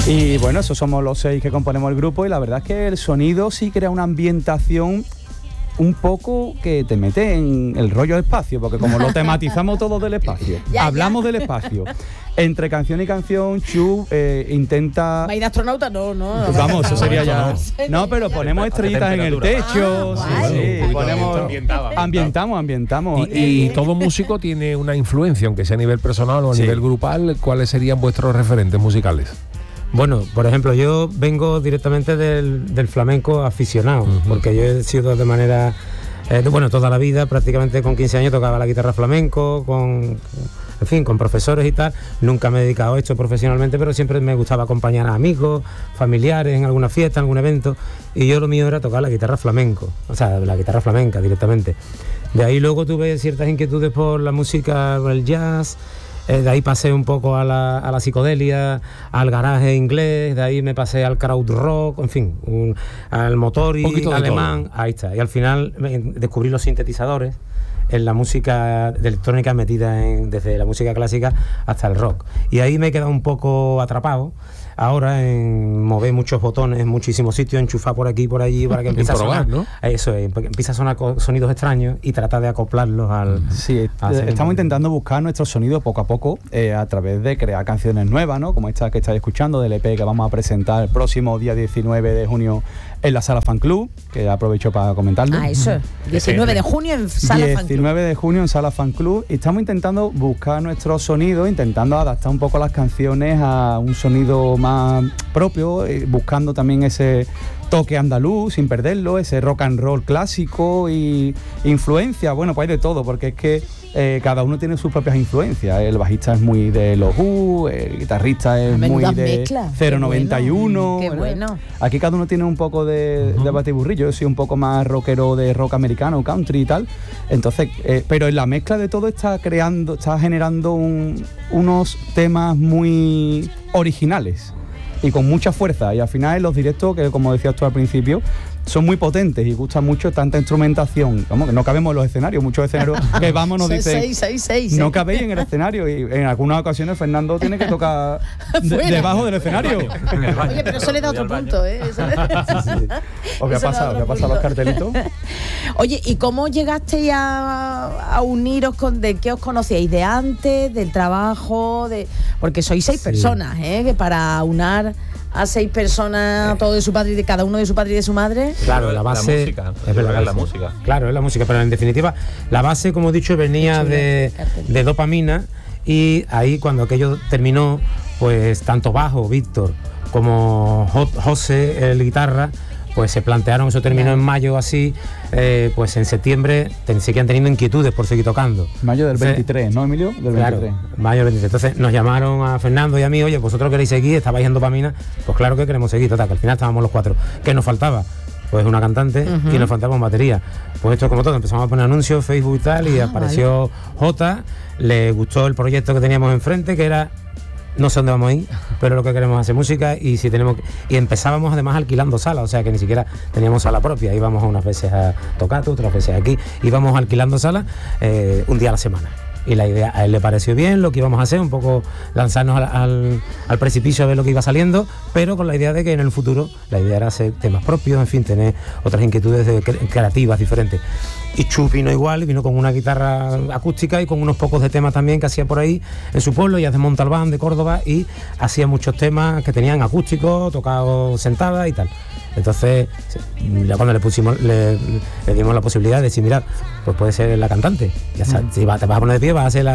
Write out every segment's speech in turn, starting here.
Y bueno, esos somos los 6 que componemos el grupo y la verdad es que el sonido sí crea una ambientación un poco que te mete en el rollo del espacio, porque como lo tematizamos todo del espacio, hablamos del espacio. Entre canción y canción, Chu intenta... ¿Va a ir de astronauta? No. Vamos, eso sería ya... No, pero ponemos estrellitas en el techo, ambientamos. Y todo músico tiene una influencia, aunque sea a nivel personal o a nivel grupal. ¿Cuáles serían vuestros referentes musicales? Bueno, por ejemplo, yo vengo directamente del flamenco aficionado, porque yo he sido de manera... toda la vida, prácticamente con 15 años tocaba la guitarra flamenco, con profesores y tal. Nunca me he dedicado a esto profesionalmente, pero siempre me gustaba acompañar a amigos, familiares, en alguna fiesta, en algún evento, y yo lo mío era tocar la guitarra flamenco, o sea, la guitarra flamenca directamente. De ahí luego tuve ciertas inquietudes por la música, por el jazz. De ahí pasé un poco a la psicodelia, al garaje inglés, de ahí me pasé al crowd rock, en fin, al motori alemán, ahí está. Y al final descubrí los sintetizadores en la música de electrónica metida desde la música clásica hasta el rock. Y ahí me he quedado un poco atrapado. Ahora en mover muchos botones en muchísimos sitios, enchufar por aquí y por allí para que empiece a sonar, ¿no? Eso es, empieza a sonar sonidos extraños y tratar de acoplarlos al... Sí, estamos intentando buscar nuestros sonidos poco a poco a través de crear canciones nuevas, ¿no? Como esta que estáis escuchando del EP que vamos a presentar el próximo día 19 de junio en la Sala Fan Club, que aprovecho para comentarlo. Eso, 19 de junio en Sala Fan Club. 19 de junio en Sala Fan Club, y estamos intentando buscar nuestro sonido, intentando adaptar un poco las canciones a un sonido más propio, buscando también ese toque andaluz sin perderlo, ese rock and roll clásico y influencia, bueno, pues hay de todo, porque es que cada uno tiene sus propias influencias. El bajista es muy de los Who, el guitarrista es muy de 091. Qué bueno. Aquí cada uno tiene un poco de batiburrillo. Yo soy un poco más rockero de rock americano, country y tal. Entonces, pero en la mezcla de todo está generando unos temas muy originales y con mucha fuerza, y al final en los directos, que como decías tú al principio, son muy potentes y gustan mucho tanta instrumentación. Como que no cabemos en los escenarios, muchos escenarios que vamos nos dicen no cabéis en el escenario, y en algunas ocasiones Fernando tiene que tocar debajo del escenario. Oye, pero eso le da otro punto, ¿eh? Sí. ¿O qué ha pasado? ¿Qué ha pasado los cartelitos? Oye, ¿y cómo llegasteis a uniros de qué os conocíais? ¿De antes, del trabajo? Porque sois 6 personas, que para unar a 6 personas, todo de su padre, de cada uno de su padre y de su madre. Claro, la base es la música. Claro, es la música, pero en definitiva la base, como he dicho, venía de dopamina, y ahí cuando aquello terminó, pues tanto bajo, Víctor, como José, el guitarra, pues se plantearon, eso terminó en mayo así, pues en septiembre seguían teniendo inquietudes por seguir tocando. Mayo del 23, ¿no, Emilio? Del 23. Claro, mayo del 23. Entonces nos llamaron a Fernando y a mí, oye, ¿vosotros queréis seguir? ¿Estabais en dopamina? Pues claro que queremos seguir, total, que al final estábamos los 4. ¿Qué nos faltaba? Pues una cantante y nos faltaba una batería. Pues esto como todo, empezamos a poner anuncios, Facebook y tal, y apareció Jota, le gustó el proyecto que teníamos enfrente, que era... No sé dónde vamos a ir, pero lo que queremos es hacer música, y y empezábamos además alquilando salas, o sea que ni siquiera teníamos sala propia, íbamos unas veces a Tocato, otras veces aquí, íbamos alquilando salas un día a la semana. Y la idea a él le pareció bien lo que íbamos a hacer, un poco lanzarnos al precipicio a ver lo que iba saliendo, pero con la idea de que en el futuro la idea era hacer temas propios, en fin, tener otras inquietudes creativas diferentes. Y Chu vino igual, vino con una guitarra acústica y con unos pocos de temas también que hacía por ahí en su pueblo. Ella es de Montalbán, de Córdoba, y hacía muchos temas que tenían acústicos, tocados sentada y tal. Entonces, ya cuando le dimos la posibilidad de decir, mirad, pues puede ser la cantante, ya está, te vas a poner de pie, vas a ser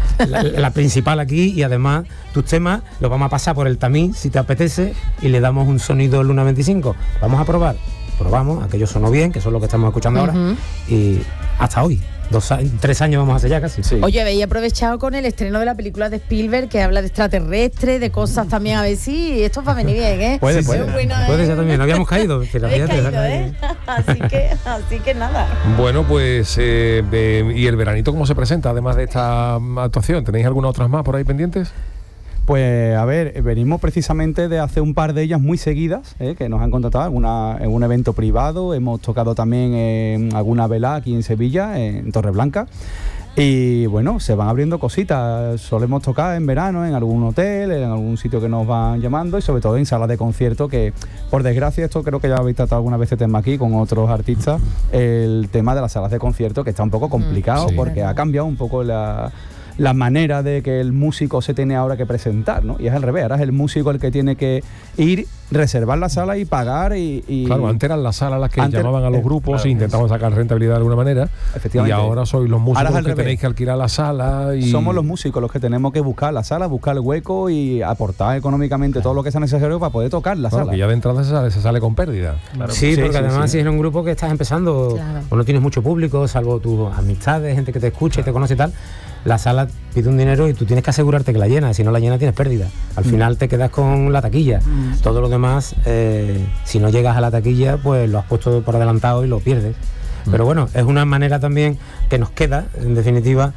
la principal aquí, y además tus temas los vamos a pasar por el tamiz si te apetece, y le damos un sonido Luna 25. Vamos a probar. Probamos, aquello sonó bien, que eso es lo que estamos escuchando ahora, y hasta hoy, 3 años vamos a hacer ya casi. Sí. Oye, habéis aprovechado con el estreno de la película de Spielberg, que habla de extraterrestres, de cosas también, a ver si esto va a venir bien, ¿eh? Puede ser también, no habíamos caído. Así que nada. Bueno, pues, ¿y el veranito cómo se presenta, además de esta actuación? ¿Tenéis algunas otras más por ahí pendientes? Pues a ver, venimos precisamente de hacer un par de ellas muy seguidas, que nos han contratado en un evento privado. Hemos tocado también en alguna vela aquí en Sevilla, en Torreblanca. Y bueno, se van abriendo cositas. Solemos tocar en verano en algún hotel, en algún sitio que nos van llamando, y sobre todo en salas de concierto, que por desgracia, esto creo que ya habéis tratado alguna vez este tema aquí con otros artistas, el tema de las salas de concierto, que está un poco complicado, sí, porque ha cambiado un poco la manera de que el músico se tiene ahora que presentar, ¿no? Y es al revés, ahora es el músico el que tiene que ir, reservar la sala y pagar y Claro, antes eran las salas las que Antes- llamaban a los grupos claro, e intentaban sacar rentabilidad de alguna manera. Efectivamente. Y ahora sois los Ahora músicos es al que revés. tenéis que alquilar la sala y... somos los músicos los que tenemos que buscar la sala, buscar el hueco y aportar económicamente todo lo que sea necesario para poder tocar la Claro, sala. que ya de entrada se sale con pérdida. Sí, Sí, porque sí, además sí. si eres un grupo que estás empezando Claro. o no tienes mucho público, salvo tus amistades, gente que te escucha y te conoce y tal, la sala pide un dinero y tú tienes que asegurarte que la llenas, si no la llenas tienes pérdida. Al final te quedas con la taquilla. Todo lo demás, si no llegas a la taquilla, pues lo has puesto por adelantado y lo pierdes. Pero bueno, es una manera también que nos queda, en definitiva,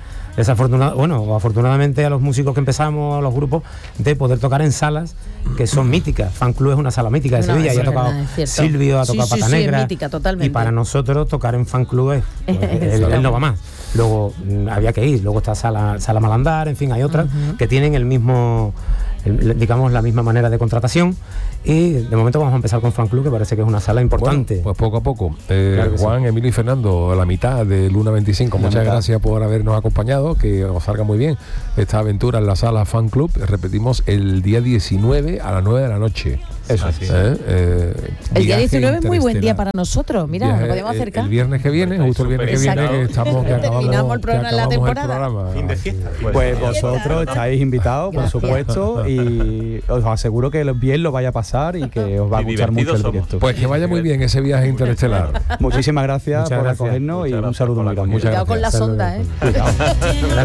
o afortunadamente a los músicos que empezamos, a los grupos, de poder tocar en salas que son míticas. Fan Club es una sala mítica de No, Sevilla, es y ha tocado verdad, es cierto. Silvio, ha Sí, tocado sí, Pata sí, es Negra. mítica, totalmente. Y para nosotros tocar en Fan Club es, él no va más. Luego había que ir, luego está Sala Malandar, en fin, hay otras que tienen el mismo, digamos, la misma manera de contratación. Y de momento vamos a empezar con Fan Club, que parece que es una sala importante. Bueno, pues poco a poco. Claro que Juan, Emilio y Fernando, a la mitad de Luna 25, La muchas mitad. gracias por habernos acompañado, que os salga muy bien esta aventura en la sala Fan Club. Repetimos, el día 19 a las 9 de la noche. Eso Así es. El día 19 es muy buen día para nosotros. Mira, nos podemos acercar. El viernes que viene, justo el viernes que viene, Exacto. que estamos que acabamos, Terminamos el que programa, la acabamos el temporada. programa. Fin de fiesta. Pues vosotros estáis invitados, por Gracias. supuesto, y os aseguro que bien lo vaya a pasar y que os va a Y gustar mucho divertidos el somos. proyecto. Pues que vaya muy bien ese viaje interestelar. Muchísimas gracias Muchas por gracias. acogernos y Muchas un gracias saludo por la muy grande. Muchas Cuidado con la gracias. sonda, ¿eh? Cuidado.